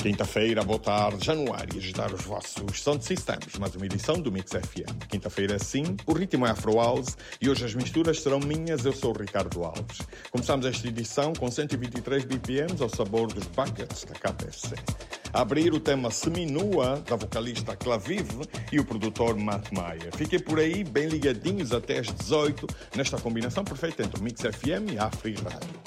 Quinta-feira, boa tarde, já no ar e agitar os vossos sound systems, mais uma edição do Mix FM. Quinta-feira sim, o ritmo é Afro House e hoje as misturas serão minhas, eu sou o Ricardo Alves. Começamos esta edição com 123 BPMs ao sabor dos Buckets da KFC. A abrir o tema Seminua, da vocalista Clavive e o produtor Matt Mayer. Fiquem por aí bem ligadinhos até às 18 nesta combinação perfeita entre o Mix FM e a Afri Rádio.